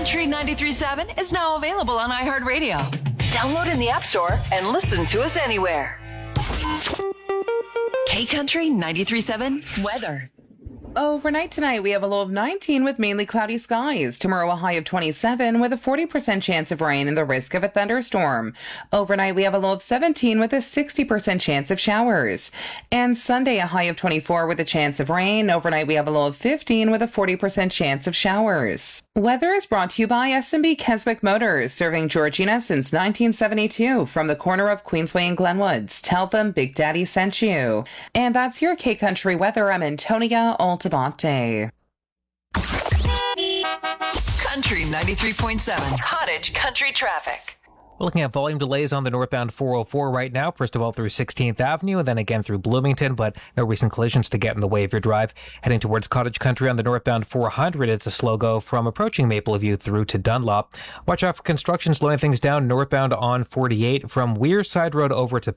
Country 93.7 is now available on iHeartRadio. Download in the App Store and listen to us anywhere. K-Country 93.7 weather. Overnight tonight, we have a low of 19 with mainly cloudy skies. Tomorrow, a high of 27 with a 40% chance of rain and the risk of a thunderstorm. Overnight, we have a low of 17 with a 60% chance of showers. And Sunday, a high of 24 with a chance of rain. Overnight, we have a low of 15 with a 40% chance of showers. Weather is brought to you by S&B Keswick Motors, serving Georgina since 1972 from the corner of Queensway and Glenwoods. Tell them Big Daddy sent you. And that's your K-Country weather. I'm Antonia Altabate. Country 93.7 Cottage Country traffic. We're looking at volume delays on the northbound 404 right now. First of all, through 16th Avenue and then again through Bloomington, but no recent collisions to get in the way of your drive. Heading towards Cottage Country on the northbound 400, it's a slow go from approaching Maple View through to Dunlop. Watch out for construction slowing things down northbound on 48 from Weir Side Road over to